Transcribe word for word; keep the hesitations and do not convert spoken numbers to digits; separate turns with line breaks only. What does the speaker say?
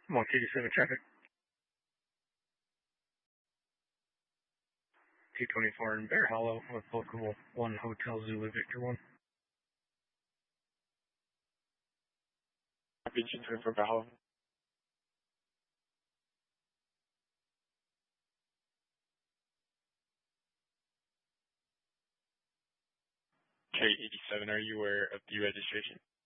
one eighty-seven traffic. two twenty-four in Bear Hollow with local one Hotel Zulu Victor one.
Copy, two twenty-four Bear Hollow. K eighty-seven, are you aware of the registration?